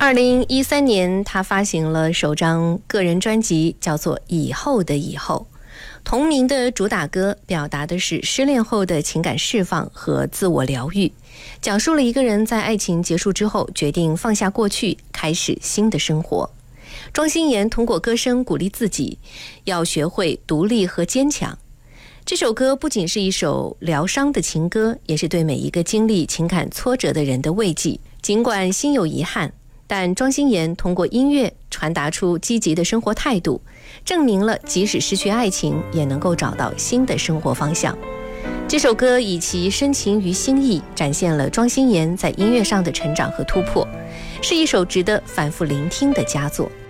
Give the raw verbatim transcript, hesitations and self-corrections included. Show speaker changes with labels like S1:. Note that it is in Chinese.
S1: 二零一三年，他发行了首张个人专辑，叫做《以后的以后》。同名的主打歌表达的是失恋后的情感释放和自我疗愈，讲述了一个人在爱情结束之后决定放下过去，开始新的生活。庄心妍通过歌声鼓励自己要学会独立和坚强。这首歌不仅是一首疗伤的情歌，也是对每一个经历情感挫折的人的慰藉。尽管心有遗憾，但庄心妍通过音乐传达出积极的生活态度，证明了即使失去爱情也能够找到新的生活方向。这首歌以其深情于心意，展现了庄心妍在音乐上的成长和突破，是一首值得反复聆听的佳作。